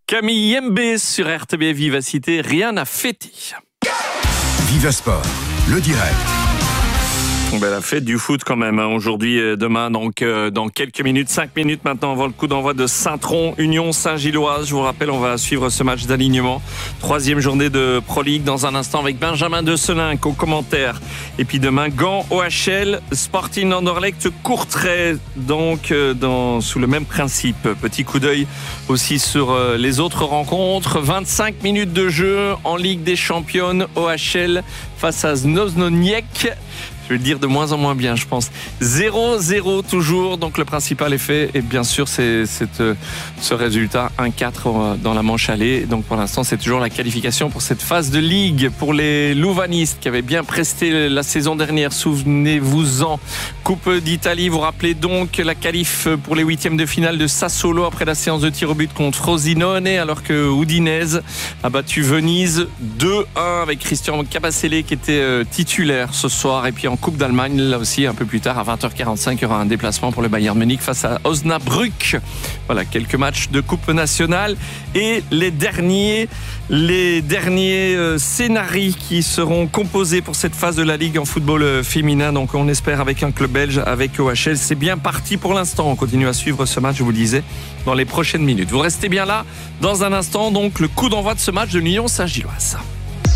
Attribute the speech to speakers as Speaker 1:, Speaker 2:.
Speaker 1: Camille Yembe sur RTBF Vivacité, rien à fêter.
Speaker 2: Vivasport, le direct.
Speaker 1: La fête du foot quand même, aujourd'hui et demain, donc dans quelques minutes, 5 minutes maintenant avant le coup d'envoi de Saint-Tron, Union Saint-Gilloise. Je vous rappelle, on va suivre ce match d'alignement, 3e journée de Pro League dans un instant avec Benjamin De Selinck au commentaire. Et puis demain, Gand, OHL, Sporting Anderlecht, Courtrai, donc sous le même principe. Petit coup d'œil aussi sur les autres rencontres. 25 minutes de jeu en Ligue des Championnes, OHL face à Znojniec. Je vais le dire de moins en moins bien, je pense. 0-0 toujours, donc le principal effet, et bien sûr, c'est ce résultat 1-4 dans la manche aller. Donc pour l'instant, c'est toujours la qualification pour cette phase de Ligue. Pour les Louvanistes qui avaient bien presté la saison dernière, souvenez-vous-en. Coupe d'Italie, vous rappelez donc la qualif pour les 8e de finale de Sassuolo après la séance de tir au but contre Frosinone, alors que Udinese a battu Venise 2-1 avec Christian Kabasele qui était titulaire ce soir. Et puis en Coupe d'Allemagne, là aussi un peu plus tard à 20h45, il y aura un déplacement pour le Bayern Munich face à Osnabrück. Voilà, quelques matchs de Coupe nationale et les derniers scénarios qui seront composés pour cette phase de la Ligue en football féminin. Donc on espère avec un club belge, avec OHL. C'est bien parti pour l'instant. On continue à suivre ce match, je vous le disais, dans les prochaines minutes. Vous restez bien là. Dans un instant, donc le coup d'envoi de ce match de l'Union Saint-Gilloise.